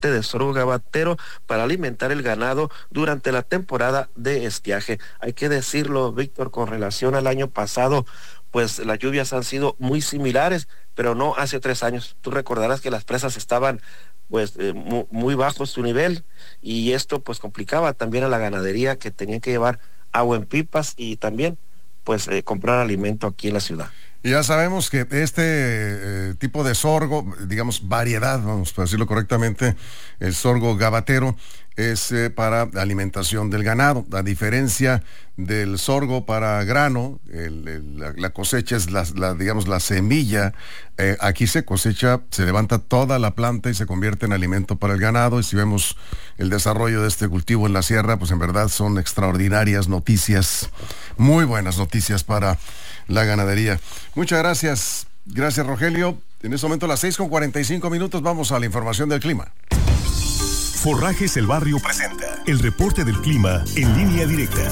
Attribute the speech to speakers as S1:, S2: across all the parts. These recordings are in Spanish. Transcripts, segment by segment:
S1: de sorgo gabatero para alimentar el ganado durante la temporada de estiaje. Hay que decirlo, Víctor, con relación al año pasado, pues las lluvias han sido muy similares, pero no hace 3 años. Tú recordarás que las presas estaban pues muy bajo su nivel, y esto pues complicaba también a la ganadería, que tenían que llevar agua en pipas y también pues comprar alimento aquí en la ciudad.
S2: Y ya sabemos que este tipo de sorgo, digamos variedad, vamos a decirlo correctamente, el sorgo gabatero, es para alimentación del ganado. A diferencia del sorgo para grano, la cosecha es digamos la semilla. Aquí se cosecha, se levanta toda la planta y se convierte en alimento para el ganado. Y si vemos el desarrollo de este cultivo en la sierra, pues en verdad son extraordinarias noticias, muy buenas noticias para la ganadería. Muchas gracias. Gracias, Rogelio. En este momento, a las 6:45, vamos a la información del clima.
S3: Forrajes El Barrio presenta el reporte del clima en línea directa.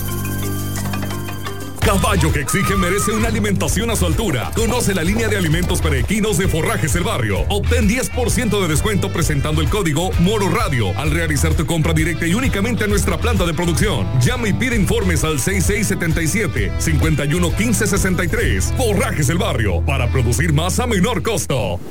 S3: Caballo que exige merece una alimentación a su altura. Conoce la línea de alimentos perequinos de Forrajes El Barrio. Obtén 10% de descuento presentando el código Moro Radio al realizar tu compra directa y únicamente a nuestra planta de producción. Llama y pide informes al 6677-511563. Forrajes El Barrio, para producir más a menor costo.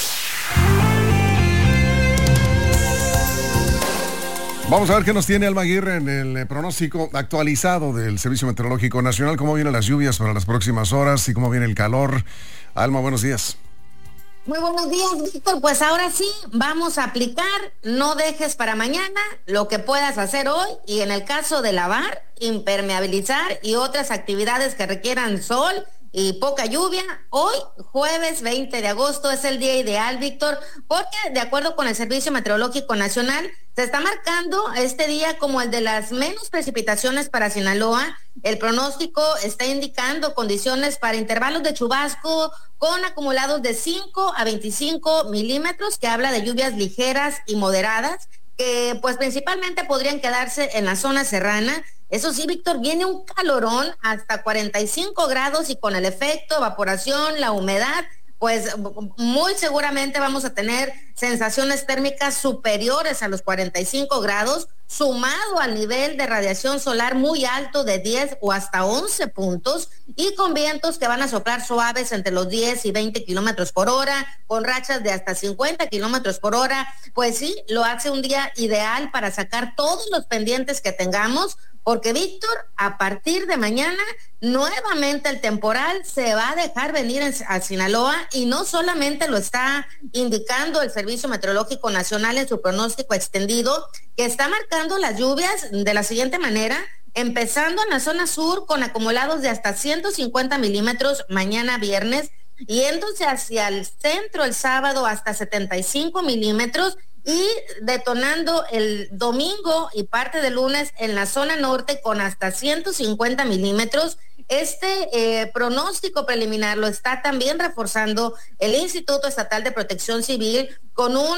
S2: Vamos a ver qué nos tiene Alma Aguirre en el pronóstico actualizado del Servicio Meteorológico Nacional. ¿Cómo vienen las lluvias para las próximas horas y cómo viene el calor? Alma, buenos días.
S4: Muy buenos días, Víctor. Pues ahora sí, vamos a aplicar, no dejes para mañana lo que puedas hacer hoy, y en el caso de lavar, impermeabilizar y otras actividades que requieran sol y poca lluvia, hoy, jueves 20 de agosto, es el día ideal, Víctor, porque de acuerdo con el Servicio Meteorológico Nacional, se está marcando este día como el de las menos precipitaciones para Sinaloa. El pronóstico está indicando condiciones para intervalos de chubasco con acumulados de 5 a 25 milímetros, que habla de lluvias ligeras y moderadas, que pues principalmente podrían quedarse en la zona serrana. Eso sí, Víctor, viene un calorón hasta 45 grados y con el efecto evaporación, la humedad, pues muy seguramente vamos a tener sensaciones térmicas superiores a los 45 grados, sumado al nivel de radiación solar muy alto de 10 o hasta 11 puntos, y con vientos que van a soplar suaves entre los 10 y 20 kilómetros por hora, con rachas de hasta 50 kilómetros por hora. Pues sí, lo hace un día ideal para sacar todos los pendientes que tengamos, porque, Víctor, a partir de mañana, nuevamente el temporal se va a dejar venir a Sinaloa, y no solamente lo está indicando el Servicio Meteorológico Nacional en su pronóstico extendido, que está marcando las lluvias de la siguiente manera, empezando en la zona sur con acumulados de hasta 150 milímetros mañana viernes, yéndose hacia el centro el sábado hasta 75 milímetros, y detonando el domingo y parte del lunes en la zona norte con hasta 150 milímetros. Este pronóstico preliminar lo está también reforzando el Instituto Estatal de Protección Civil con un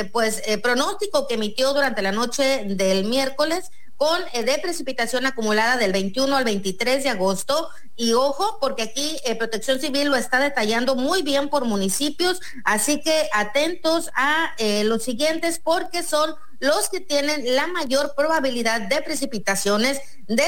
S4: pronóstico que emitió durante la noche del miércoles, con de precipitación acumulada del 21 al 23 de agosto. Y ojo, porque aquí Protección Civil lo está detallando muy bien por municipios, así que atentos a los siguientes, porque son los que tienen la mayor probabilidad de precipitaciones, de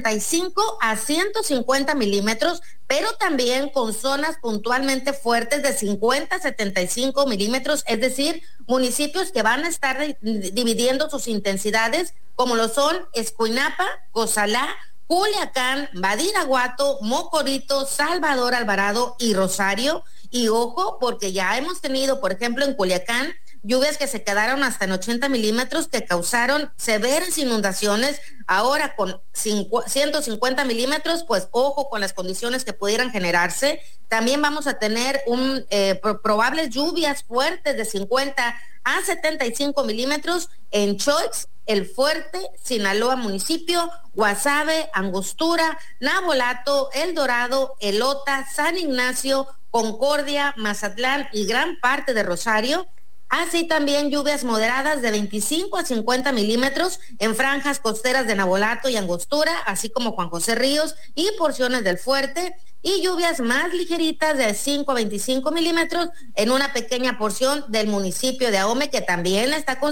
S4: 75 a 150 milímetros, pero también con zonas puntualmente fuertes de 50 a 75 milímetros, es decir, municipios que van a estar dividiendo sus intensidades, como lo son Escuinapa, Cozalá, Culiacán, Badiraguato, Mocorito, Salvador Alvarado y Rosario. Y ojo, porque ya hemos tenido, por ejemplo, en Culiacán, lluvias que se quedaron hasta en 80 milímetros, que causaron severas inundaciones. Ahora con 150 milímetros, pues ojo con las condiciones que pudieran generarse. También vamos a tener probables lluvias fuertes de 50 a 75 milímetros en Choix, El Fuerte, Sinaloa municipio, Guasave, Angostura, Navolato, El Dorado, Elota, San Ignacio, Concordia, Mazatlán y gran parte de Rosario. Así también lluvias moderadas de 25 a 50 milímetros en franjas costeras de Navolato y Angostura, así como Juan José Ríos y porciones del Fuerte, y lluvias más ligeritas de 5 a 25 milímetros en una pequeña porción del municipio de Ahome, que también está